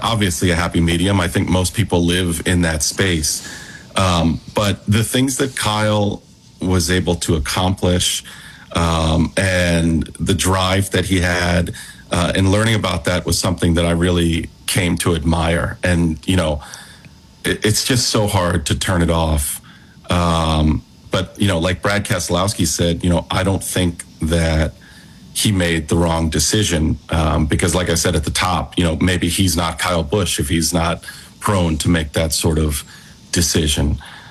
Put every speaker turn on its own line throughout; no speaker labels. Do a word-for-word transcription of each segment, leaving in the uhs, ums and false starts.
obviously a happy medium. I think most people live in that space. Um, but the things that Kyle was able to accomplish, um, and the drive that he had, uh, and learning about that was something that I really came to admire. And, you know, it, it's just so hard to turn it off. Um, but, you know, like Brad Keselowski said, you know, I don't think that he made the wrong decision, um, because like I said at the top, you know, maybe he's not Kyle Busch if he's not prone to make that sort of decision.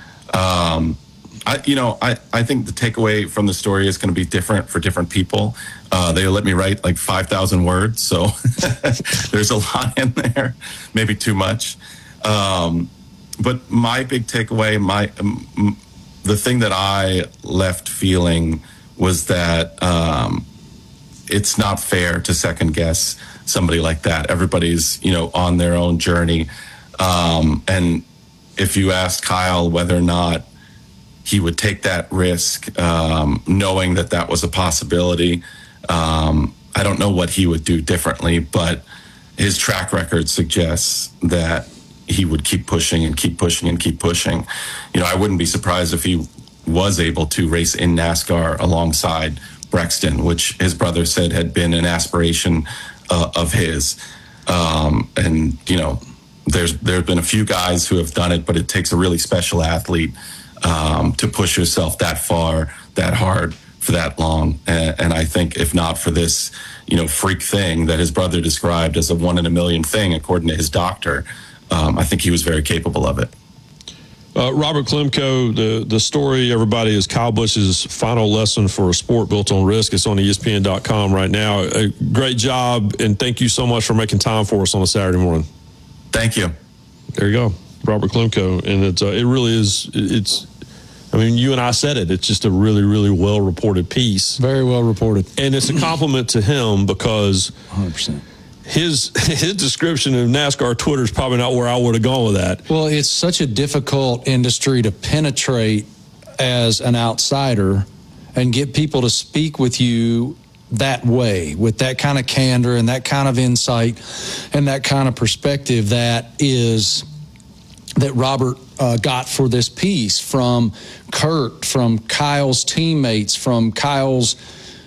Um, I, you know, I, I think the takeaway from the story is going to be different for different people. Uh, they let me write like five thousand words, so there's a lot in there, maybe too much. Um, but my big takeaway, my um, the thing that I left feeling was that um, it's not fair to second guess somebody like that. Everybody's, you know, on their own journey. Um, and if you asked Kyle whether or not he would take that risk, um, knowing that that was a possibility, um, I don't know what he would do differently, but his track record suggests that he would keep pushing and keep pushing and keep pushing. You know, I wouldn't be surprised if he was able to race in NASCAR alongside Brexton, which his brother said had been an aspiration uh, of his. Um, and, you know, there's there have been a few guys who have done it, but it takes a really special athlete um, to push yourself that far, that hard, for that long. And, and I think if not for this, you know, freak thing that his brother described as a one in a million thing, according to his doctor, um, I think he was very capable of it.
Uh, Robert Klemko, the, the story, everybody, is Kyle Busch's final lesson for a sport built on risk. It's on E S P N dot com right now. A great job, and thank you so much for making time for us on a Saturday morning.
Thank you.
There you go, Robert Klemko. And it's, uh, it really is, it's, I mean, you and I said it, it's just a really, really well-reported piece.
Very well reported.
And it's a compliment to him because
one hundred percent.
His his description of NASCAR Twitter is probably not where I would have gone with that.
Well, it's such a difficult industry to penetrate as an outsider and get people to speak with you that way, with that kind of candor and that kind of insight and that kind of perspective that is that Robert uh, got for this piece from Kurt, from Kyle's teammates, from Kyle's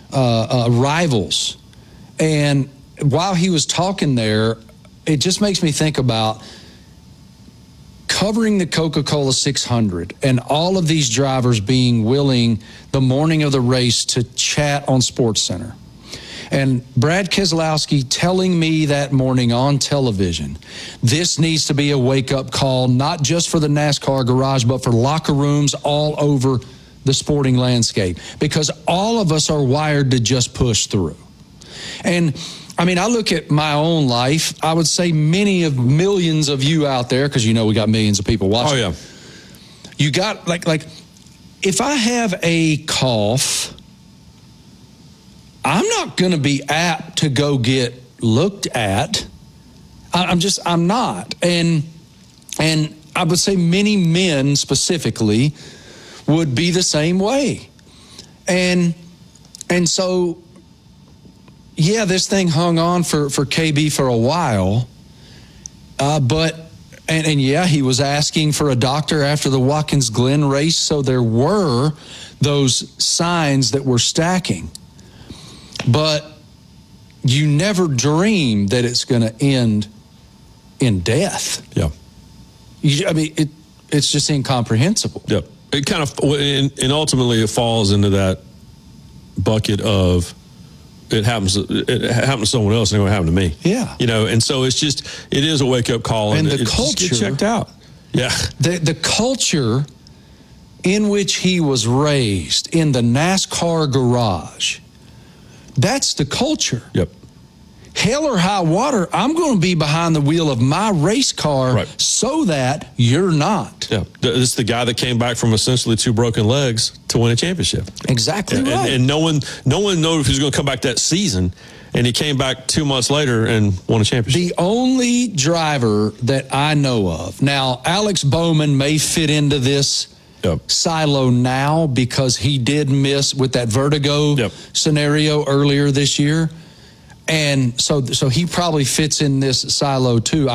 uh, uh, rivals. And while he was talking there, it just makes me think about covering the Coca-Cola six hundred and all of these drivers being willing the morning of the race to chat on SportsCenter. And Brad Keselowski telling me that morning on television, this needs to be a wake-up call, not just for the NASCAR garage, but for locker rooms all over the sporting landscape, because all of us are wired to just push through. And I mean, I look at my own life. I would say many of millions of you out there, because you know we got millions of people watching.
Oh, yeah.
You got, like, like, if I have a cough, I'm not going to be apt to go get looked at. I'm just, I'm not. And, and I would say many men specifically would be the same way. And, and so, yeah, this thing hung on for, for K B for a while, uh, but, and, and yeah, he was asking for a doctor after the Watkins Glen race, so there were those signs that were stacking. But you never dream that it's going to end in death.
Yeah.
You, I mean, it it's just incomprehensible.
Yep. It kind of, and, and ultimately it falls into that bucket of, it happens it happened to someone else and it happened to me.
Yeah.
You know, and so it's just, it is a wake-up call.
And,
and
the
it,
culture.
Just get checked out. Yeah.
The, the culture in which he was raised, in the NASCAR garage, that's the culture.
Yep.
Hell or high water, I'm going to be behind the wheel of my race car
right.
so that you're not.
Yeah. This is the guy that came back from essentially two broken legs to win a championship.
Exactly
and,
right.
And, and no one no one knew if he was going to come back that season, and he came back two months later and won a championship.
The only driver that I know of, now Alex Bowman may fit into this Yep. silo now because he did miss with that vertigo
yep.
scenario earlier this year. And so, so he probably fits in this silo too.